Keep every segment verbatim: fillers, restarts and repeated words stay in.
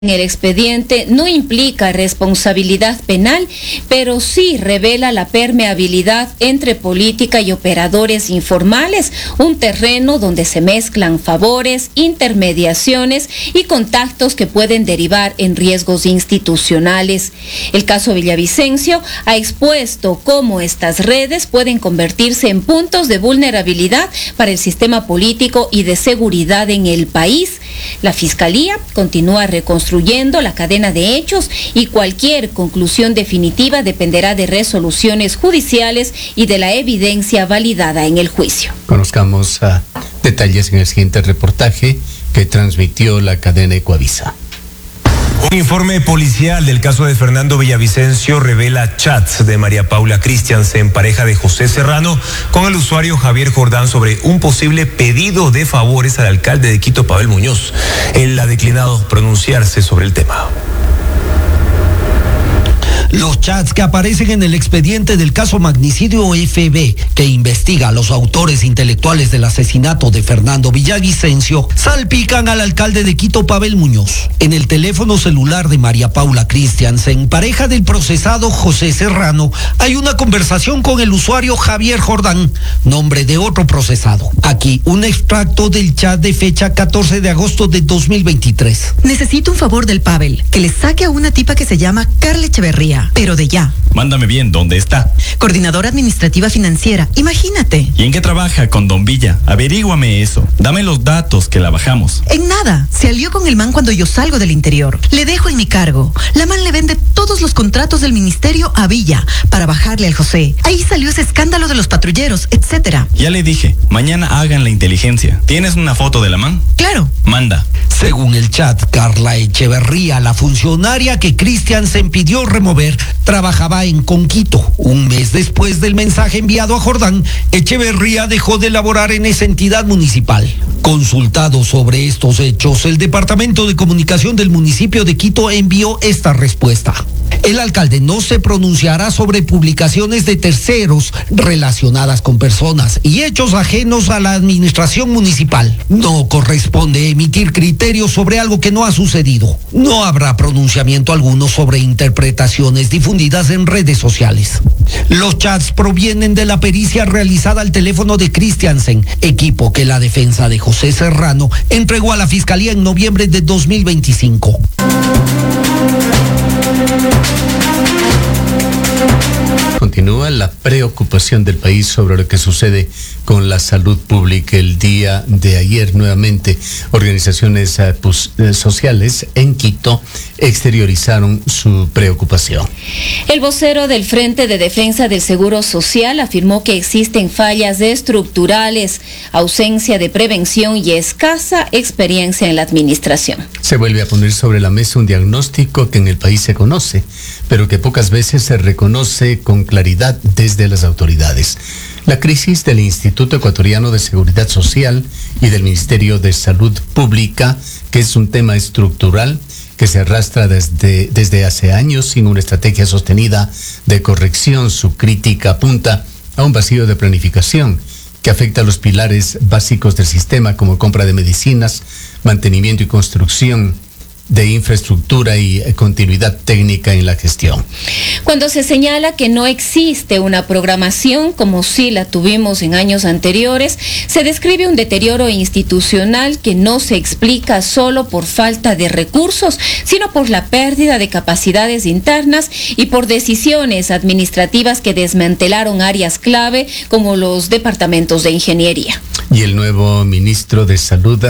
en el expediente no implica responsabilidad penal, pero sí revela la permeabilidad entre política y operadores informales, un terreno donde se mezclan favores, intermediaciones y contactos que pueden derivar en riesgos institucionales. El caso Villavicencio ha expuesto cómo estas redes pueden convertirse en puntos de vulnerabilidad para el sistema político y de seguridad en el país. La Fiscalía continúa reconstruyendo la cadena de hechos y cualquier conclusión definitiva dependerá de resoluciones judiciales y de la evidencia validada en el juicio. Conozcamos uh, detalles en el siguiente reportaje que transmitió la cadena Ecuavisa. Un informe policial del caso de Fernando Villavicencio revela chats de María Paula Christiansen, pareja de José Serrano, con el usuario Javier Jordán sobre un posible pedido de favores al alcalde de Quito, Pavel Muñoz. Él ha declinado pronunciarse sobre el tema. Los chats que aparecen en el expediente del caso Magnicidio F B, que investiga a los autores intelectuales del asesinato de Fernando Villavicencio, salpican al alcalde de Quito, Pavel Muñoz. En el teléfono celular de María Paula Christiansen, pareja del procesado José Serrano, hay una conversación con el usuario Javier Jordán, nombre de otro procesado. Aquí un extracto del chat de fecha catorce de agosto de dos mil veintitrés. Necesito un favor del Pavel, que le saque a una tipa que se llama Carla Echeverría. Pero de ya. Mándame bien, ¿dónde está? Coordinadora administrativa financiera, imagínate. ¿Y en qué trabaja con Don Villa? Averíguame eso. Dame los datos que la bajamos. En nada. Se alió con el man cuando yo salgo del interior. Le dejo en mi cargo. La man le vende todos los contratos del ministerio a Villa para bajarle al José. Ahí salió ese escándalo de los patrulleros, etcétera. Ya le dije, mañana hagan la inteligencia. ¿Tienes una foto de la man? Claro. Manda. Según el chat, Carla Echeverría, la funcionaria que Christiansen pidió remover, trabajaba en Conquito. Un mes después del mensaje enviado a Jordán, Echeverría dejó de laborar en esa entidad municipal. Consultado sobre estos hechos, el Departamento de Comunicación del municipio de Quito envió esta respuesta. El alcalde no se pronunciará sobre publicaciones de terceros relacionadas con personas y hechos ajenos a la administración municipal. No corresponde emitir criterios sobre algo que no ha sucedido. No habrá pronunciamiento alguno sobre interpretaciones difundidas en redes sociales. Los chats provienen de la pericia realizada al teléfono de Christiansen, equipo que la defensa de José Serrano entregó a la Fiscalía en noviembre de dos mil veinticinco. Continúa la preocupación del país sobre lo que sucede con la salud pública. El día de ayer, nuevamente, organizaciones uh, pues, uh, sociales en Quito exteriorizaron su preocupación. El vocero del Frente de Defensa del Seguro Social afirmó que existen fallas estructurales, ausencia de prevención y escasa experiencia en la administración. Se vuelve a poner sobre la mesa un diagnóstico que en el país se conoce, pero que pocas veces se reconoce con claridad desde las autoridades. La crisis del Instituto Ecuatoriano de Seguridad Social y del Ministerio de Salud Pública, que es un tema estructural que se arrastra desde, desde hace años sin una estrategia sostenida de corrección. Su crítica apunta a un vacío de planificación que afecta a los pilares básicos del sistema, como compra de medicinas, mantenimiento y construcción de infraestructura y continuidad técnica en la gestión. Cuando se señala que no existe una programación como sí la tuvimos en años anteriores, se describe un deterioro institucional que no se explica solo por falta de recursos, sino por la pérdida de capacidades internas y por decisiones administrativas que desmantelaron áreas clave como los departamentos de ingeniería. Y el nuevo ministro de Salud,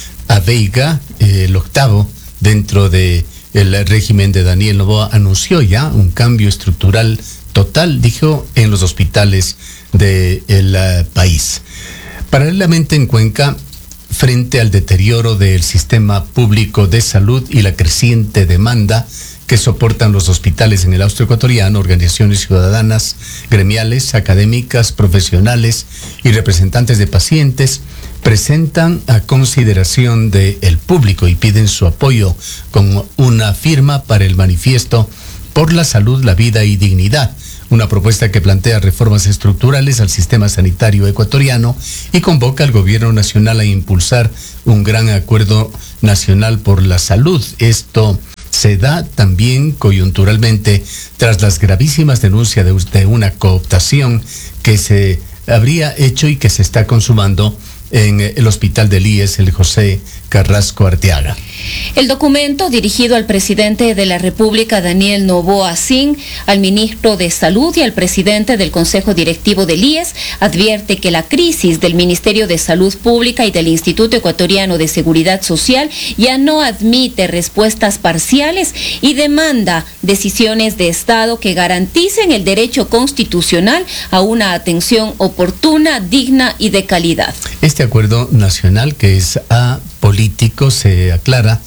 Aveiga, eh, el octavo, dentro de el régimen de Daniel Noboa, anunció ya un cambio estructural total, dijo, en los hospitales del uh, país. Paralelamente en Cuenca, frente al deterioro del sistema público de salud y la creciente demanda que soportan los hospitales en el austro ecuatoriano, organizaciones ciudadanas, gremiales, académicas, profesionales y representantes de pacientes presentan a consideración del público y piden su apoyo con una firma para el manifiesto por la salud, la vida y dignidad, una propuesta que plantea reformas estructurales al sistema sanitario ecuatoriano y convoca al gobierno nacional a impulsar un gran acuerdo nacional por la salud. Esto se da también coyunturalmente tras las gravísimas denuncias de, de una cooptación que se habría hecho y que se está consumando en el hospital del I E S, el José Carrasco Arteaga. El documento, dirigido al presidente de la República, Daniel Noboa Sin, al ministro de Salud y al presidente del Consejo Directivo del I E S, advierte que la crisis del Ministerio de Salud Pública y del Instituto Ecuatoriano de Seguridad Social ya no admite respuestas parciales y demanda decisiones de Estado que garanticen el derecho constitucional a una atención oportuna, digna y de calidad. Este acuerdo nacional, que es apolítico, se aclara,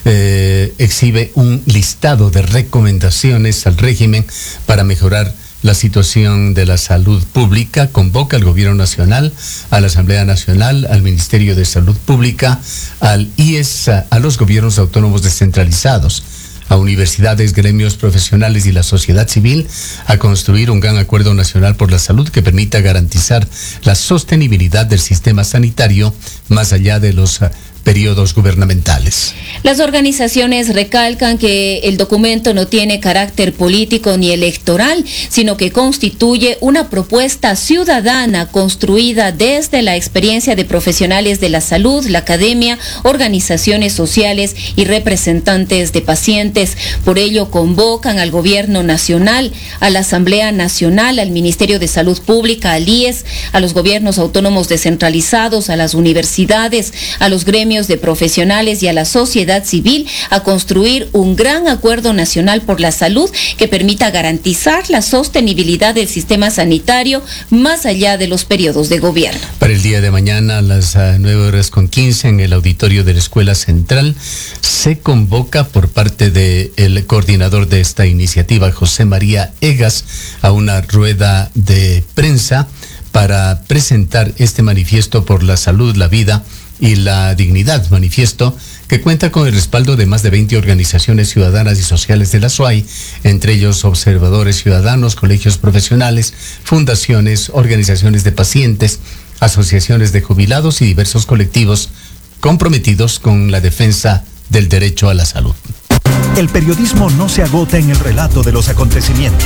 eh, exhibe un listado de recomendaciones al régimen para mejorar la situación de la salud pública, convoca al Gobierno Nacional, a la Asamblea Nacional, al Ministerio de Salud Pública, al I E S, a, a los gobiernos autónomos descentralizados, a universidades, gremios profesionales y la sociedad civil a construir un gran acuerdo nacional por la salud que permita garantizar la sostenibilidad del sistema sanitario más allá de los uh, periodos gubernamentales. Las organizaciones recalcan que el documento no tiene carácter político ni electoral, sino que constituye una propuesta ciudadana construida desde la experiencia de profesionales de la salud, la academia, organizaciones sociales y representantes de pacientes. Por ello, convocan al Gobierno Nacional, a la Asamblea Nacional, al Ministerio de Salud Pública, al I E S, a los gobiernos autónomos descentralizados, a las universidades, a los gremios de profesionales y a la sociedad civil a construir un gran acuerdo nacional por la salud que permita garantizar la sostenibilidad del sistema sanitario más allá de los periodos de gobierno. Para el día de mañana a las nueve horas con quince en el auditorio de la Escuela Central se convoca por parte del coordinador de esta iniciativa, José María Egas, a una rueda de prensa para presentar este manifiesto por la salud, la vida y la dignidad, manifiesto que cuenta con el respaldo de más de veinte organizaciones ciudadanas y sociales de la S U A Y, entre ellos observadores ciudadanos, colegios profesionales, fundaciones, organizaciones de pacientes, asociaciones de jubilados y diversos colectivos comprometidos con la defensa del derecho a la salud. El periodismo no se agota en el relato de los acontecimientos.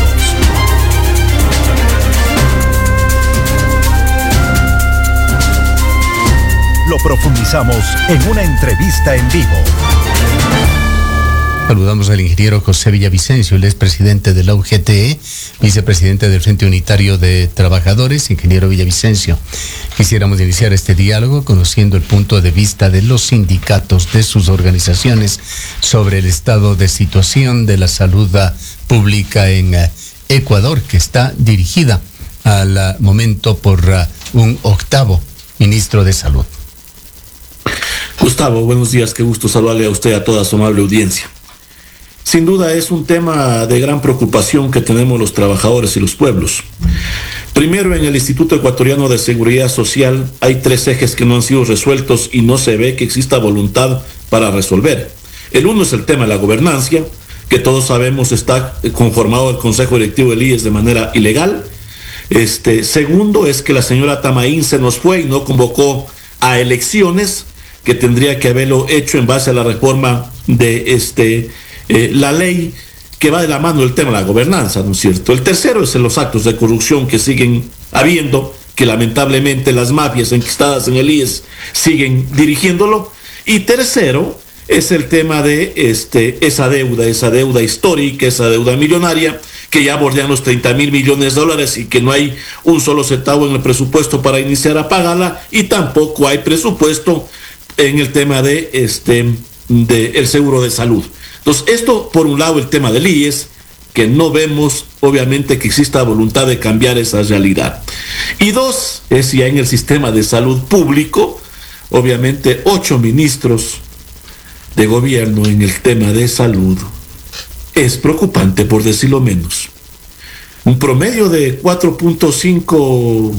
Lo profundizamos en una entrevista en vivo. Saludamos al ingeniero José Villavicencio, él es presidente de la U G T E, vicepresidente del Frente Unitario de Trabajadores. Ingeniero Villavicencio, quisiéramos iniciar este diálogo conociendo el punto de vista de los sindicatos, de sus organizaciones, sobre el estado de situación de la salud pública en Ecuador, que está dirigida al momento por un octavo ministro de Salud. Gustavo, buenos días, qué gusto saludarle a usted y a toda su amable audiencia. Sin duda es un tema de gran preocupación que tenemos los trabajadores y los pueblos. Primero, en el Instituto Ecuatoriano de Seguridad Social hay tres ejes que no han sido resueltos y no se ve que exista voluntad para resolver. El uno es el tema de la gobernancia, que todos sabemos está conformado el Consejo Directivo del I E S de manera ilegal. Este, segundo es que la señora Tamaín se nos fue y no convocó a elecciones, que tendría que haberlo hecho en base a la reforma de este, eh, la ley que va de la mano del tema de la gobernanza, ¿no es cierto? El tercero es en los actos de corrupción que siguen habiendo, que lamentablemente las mafias enquistadas en el I E S siguen dirigiéndolo. Y tercero es el tema de este, esa deuda, esa deuda histórica, esa deuda millonaria, que ya bordean los treinta mil millones de dólares y que no hay un solo centavo en el presupuesto para iniciar a pagarla, y tampoco hay presupuesto en el tema de este de el seguro de salud. Entonces, esto por un lado el tema del I E S, que no vemos obviamente que exista voluntad de cambiar esa realidad. Y dos, es ya en el sistema de salud público, obviamente ocho ministros de gobierno en el tema de salud. Es preocupante, por decirlo menos. Un promedio de cuatro punto cinco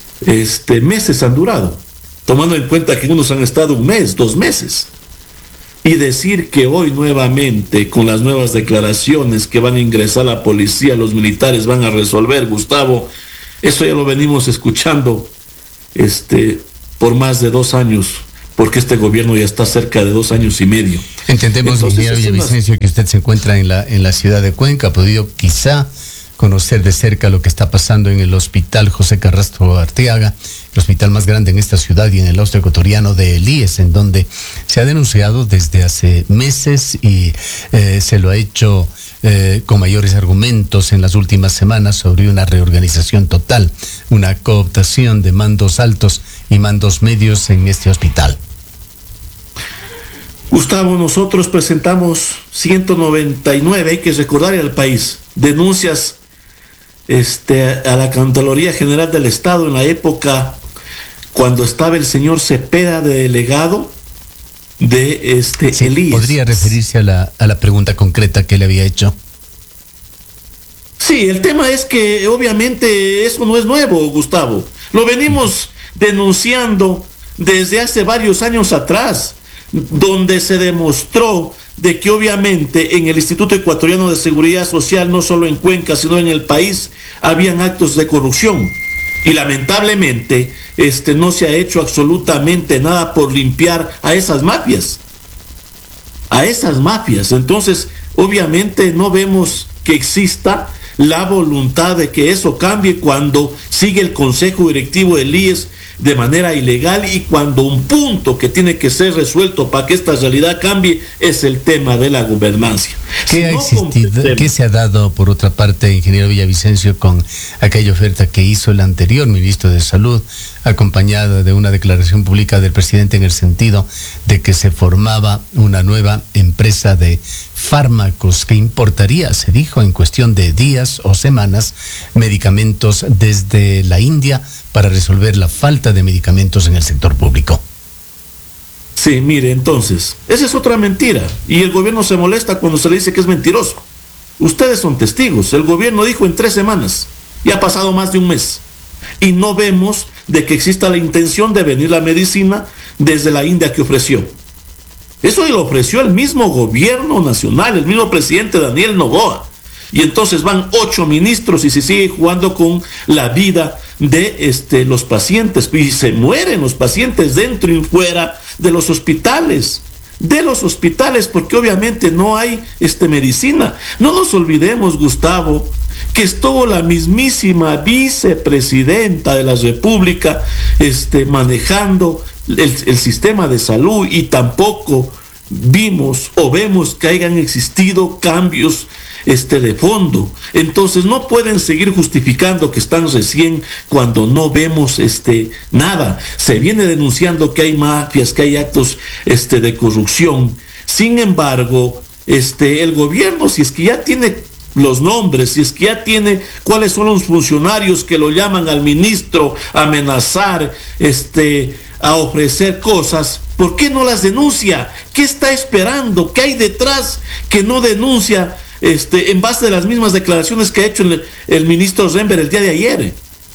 este, meses han durado, tomando en cuenta que unos han estado un mes, dos meses. Y decir que hoy nuevamente, con las nuevas declaraciones que van a ingresar la policía, los militares van a resolver, Gustavo, eso ya lo venimos escuchando este, por más de dos años, porque este gobierno ya está cerca de dos años y medio. Entendemos, ingeniero Villavicencio, que usted se encuentra en la, en la ciudad de Cuenca, ha podido quizá conocer de cerca lo que está pasando en el hospital José Carrasco Arteaga, el hospital más grande en esta ciudad y en el austro ecuatoriano de El I E S, en donde se ha denunciado desde hace meses y eh, se lo ha hecho eh, con mayores argumentos en las últimas semanas sobre una reorganización total, una cooptación de mandos altos y mandos medios en este hospital. Gustavo, nosotros presentamos ciento noventa y nueve, hay que recordarle al país, denuncias este, a la Contraloría General del Estado en la época cuando estaba el señor Cepeda de delegado de este sí, el I E S. ¿Podría referirse a la, a la pregunta concreta que le había hecho? Sí, el tema es que obviamente eso no es nuevo, Gustavo. Lo venimos denunciando desde hace varios años atrás, donde se demostró de que obviamente en el Instituto Ecuatoriano de Seguridad Social, no solo en Cuenca, sino en el país, habían actos de corrupción. Y lamentablemente este, no se ha hecho absolutamente nada por limpiar a esas mafias. A esas mafias. Entonces, obviamente no vemos que exista la voluntad de que eso cambie cuando sigue el Consejo Directivo del I E S de manera ilegal y cuando un punto que tiene que ser resuelto para que esta realidad cambie es el tema de la gobernancia. ¿Qué Si ha no existido, qué se ha dado por otra parte, ingeniero Villavicencio, con aquella oferta que hizo el anterior ministro de Salud, acompañada de una declaración pública del presidente en el sentido de que se formaba una nueva empresa de fármacos que importaría, se dijo, en cuestión de días o semanas, medicamentos desde la India para resolver la falta de medicamentos en el sector público? Sí, mire, entonces, esa es otra mentira. Y el gobierno se molesta cuando se le dice que es mentiroso. Ustedes son testigos. El gobierno dijo en tres semanas. Y ha pasado más de un mes. Y no vemos de que exista la intención de venir la medicina desde la India que ofreció. Eso lo ofreció el mismo gobierno nacional, el mismo presidente Daniel Noboa. Y entonces van ocho ministros y se sigue jugando con la vida de este, los pacientes. Y se mueren los pacientes dentro y fuera de los hospitales. De los hospitales, porque obviamente no hay este, medicina. No nos olvidemos, Gustavo, que estuvo la mismísima vicepresidenta de la República este, manejando el, el sistema de salud y tampoco vimos o vemos que hayan existido cambios este, de fondo. Entonces no pueden seguir justificando que están recién cuando no vemos este, nada. Se viene denunciando que hay mafias, que hay actos este, de corrupción. Sin embargo, este, el gobierno, si es que ya tiene los nombres, si es que ya tiene cuáles son los funcionarios que lo llaman al ministro a amenazar, este, a ofrecer cosas, ¿por qué no las denuncia? ¿Qué está esperando? ¿Qué hay detrás que no denuncia este, en base a las mismas declaraciones que ha hecho el, el ministro Rember el día de ayer?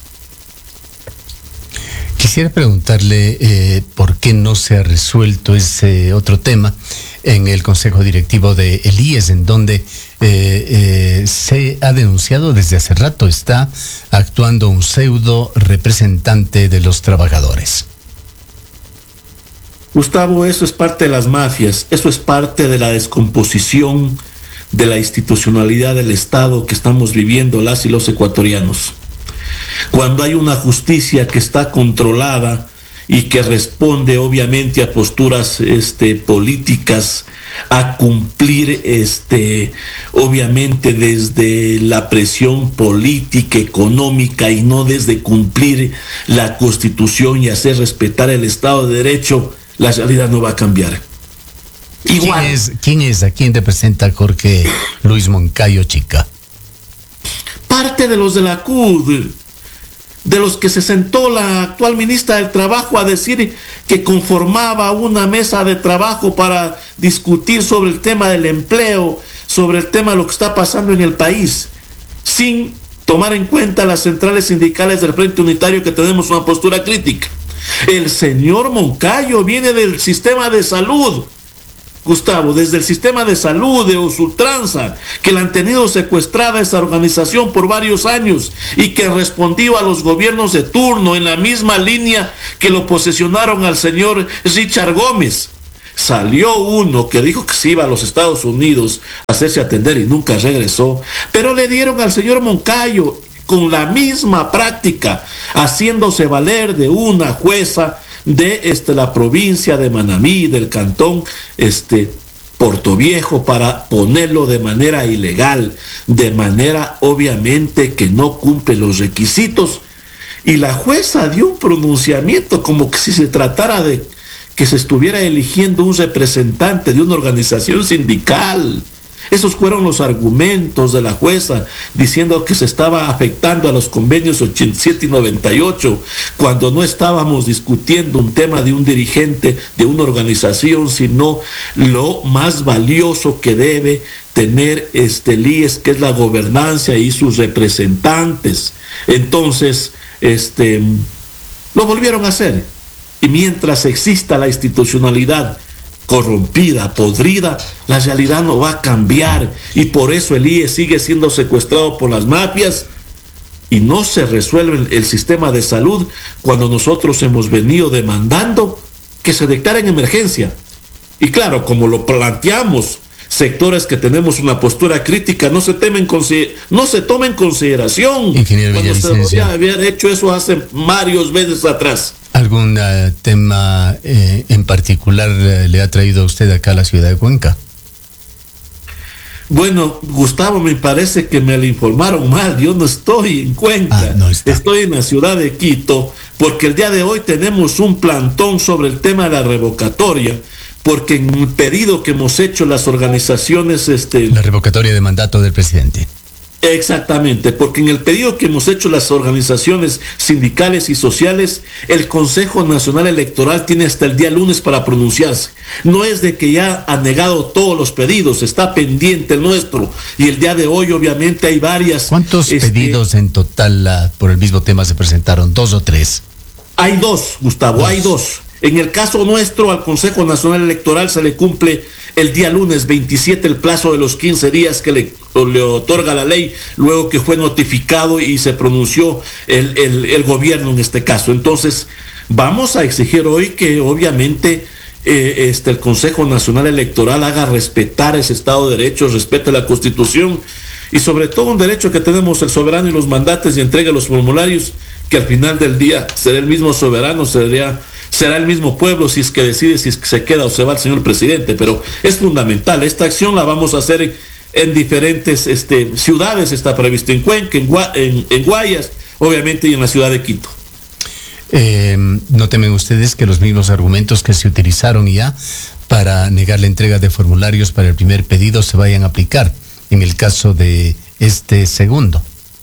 Quisiera preguntarle eh, por qué no se ha resuelto ese otro tema en el Consejo Directivo de el I E S, en donde eh, eh, se ha denunciado desde hace rato, está actuando un pseudo representante de los trabajadores. Gustavo, eso es parte de las mafias, eso es parte de la descomposición de la institucionalidad del Estado que estamos viviendo las y los ecuatorianos. Cuando hay una justicia que está controlada y que responde obviamente a posturas este, políticas, a cumplir este, obviamente desde la presión política, económica y no desde cumplir la Constitución y hacer respetar el Estado de Derecho, la realidad no va a cambiar. Igual. ¿Quién es, quién es a quién representa Jorge Luis Moncayo Chica? Parte de los de la C U D, de los que se sentó la actual ministra del Trabajo a decir que conformaba una mesa de trabajo para discutir sobre el tema del empleo, sobre el tema de lo que está pasando en el país, sin tomar en cuenta las centrales sindicales del Frente Unitario que tenemos una postura crítica. El señor Moncayo viene del sistema de salud Gustavo, desde el sistema de salud de Usultranza, que la han tenido secuestrada esa organización por varios años y que respondió a los gobiernos de turno en la misma línea que lo posesionaron al señor Richard Gómez. Salió uno que dijo que se iba a los Estados Unidos a hacerse atender y nunca regresó, pero le dieron al señor Moncayo con la misma práctica, haciéndose valer de una jueza de este, la provincia de Manabí, del cantón este, Portoviejo, para ponerlo de manera ilegal, de manera obviamente que no cumple los requisitos. Y la jueza dio un pronunciamiento como que si se tratara de que se estuviera eligiendo un representante de una organización sindical. Esos fueron los argumentos de la jueza, diciendo que se estaba afectando a los convenios ochenta y siete y noventa y ocho, cuando no estábamos discutiendo un tema de un dirigente de una organización, sino lo más valioso que debe tener este el I E S, que es la gobernanza y sus representantes. Entonces, este, lo volvieron a hacer. Y mientras exista la institucionalidad corrompida, podrida, la realidad no va a cambiar, y por eso el I E S sigue siendo secuestrado por las mafias y no se resuelve el sistema de salud, cuando nosotros hemos venido demandando que se declare en emergencia. Y claro, como lo planteamos, sectores que tenemos una postura crítica no se temen no se toma en consideración. Ingeniero cuando Villavicencio, se debería haber hecho eso hace varios meses atrás. ¿Algún uh, tema eh, en particular uh, le ha traído a usted acá a la ciudad de Cuenca? Bueno, Gustavo, me parece que me lo informaron mal. Yo no estoy en Cuenca, ah, no está. Estoy en la ciudad de Quito, porque el día de hoy tenemos un plantón sobre el tema de la revocatoria, porque en el pedido que hemos hecho las organizaciones... Este, la revocatoria de mandato del presidente. Exactamente, porque en el pedido que hemos hecho las organizaciones sindicales y sociales, el Consejo Nacional Electoral tiene hasta el día lunes para pronunciarse. No es de que ya ha negado todos los pedidos, está pendiente el nuestro, y el día de hoy obviamente hay varias... ¿Cuántos este, pedidos en total uh, por el mismo tema se presentaron? ¿Dos o tres? Hay dos, Gustavo, dos. hay dos. En el caso nuestro, al Consejo Nacional Electoral se le cumple el día lunes veintisiete el plazo de los quince días que le, le otorga la ley, luego que fue notificado y se pronunció el, el, el gobierno en este caso. Entonces, vamos a exigir hoy que obviamente eh, este, el Consejo Nacional Electoral haga respetar ese Estado de Derecho, respete la Constitución y sobre todo un derecho que tenemos el soberano y los mandatos, y entregue los formularios, que al final del día será el mismo soberano, será... será el mismo pueblo si es que decide si es que se queda o se va el señor presidente, pero es fundamental. Esta acción la vamos a hacer en, en diferentes este, ciudades, está previsto en Cuenca, en, Gua, en, en Guayas, obviamente, y en la ciudad de Quito. Eh, ¿No temen ustedes que los mismos argumentos que se utilizaron ya para negar la entrega de formularios para el primer pedido se vayan a aplicar en el caso de este segundo?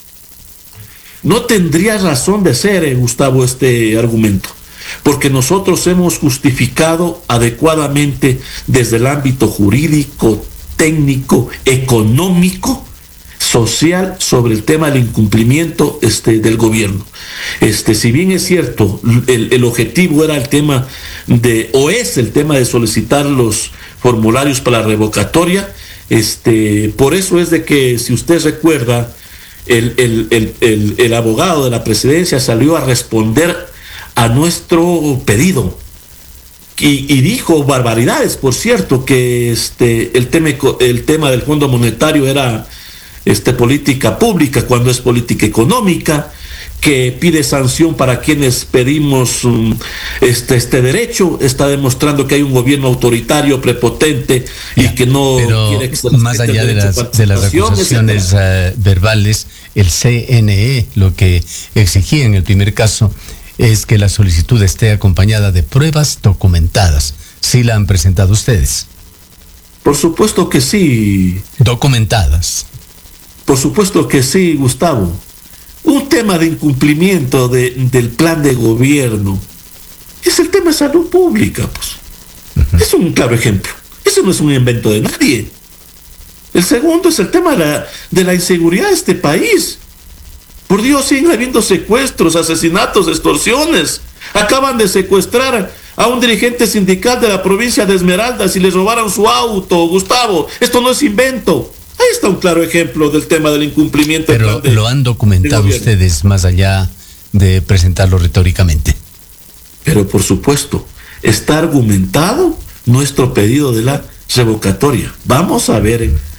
No tendría razón de ser, eh, Gustavo, este argumento, porque nosotros hemos justificado adecuadamente desde el ámbito jurídico, técnico, económico, social, sobre el tema del incumplimiento este, del gobierno. Este, si bien es cierto, el, el objetivo era el tema de, o es el tema de solicitar los formularios para la revocatoria, este, por eso es de que, si usted recuerda, el, el, el, el, el abogado de la presidencia salió a responder a nuestro pedido y, y dijo barbaridades, por cierto, que este el tema el tema del Fondo Monetario era este política pública cuando es política económica, que pide sanción para quienes pedimos um, este este derecho. Está demostrando que hay un gobierno autoritario, prepotente, ya, y que no quiere que se más allá de las, de las acusaciones uh, verbales, el C N E lo que exigía en el primer caso es que la solicitud esté acompañada de pruebas documentadas. ¿Sí la han presentado ustedes? Por supuesto que sí. ¿Documentadas? Por supuesto que sí, Gustavo. Un tema de incumplimiento de, del plan de gobierno es el tema de salud pública, pues. Uh-huh. Es un claro ejemplo. Eso no es un invento de nadie. El segundo es el tema de la, de la inseguridad de este país. Por Dios, siguen habiendo secuestros, asesinatos, extorsiones. Acaban de secuestrar a un dirigente sindical de la provincia de Esmeraldas y le robaron su auto, Gustavo. Esto no es invento. Ahí está un claro ejemplo del tema del incumplimiento. Pero de, lo han documentado ustedes más allá de presentarlo retóricamente. Pero por supuesto, está argumentado nuestro pedido de la revocatoria. Vamos a ver